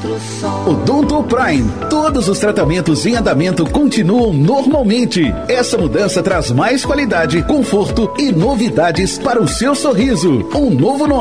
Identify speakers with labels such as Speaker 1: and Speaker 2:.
Speaker 1: Odonto Prime. Todos os tratamentos em andamento continuam normalmente. Essa mudança traz mais qualidade, conforto e novidades para o seu sorriso. Um novo nome.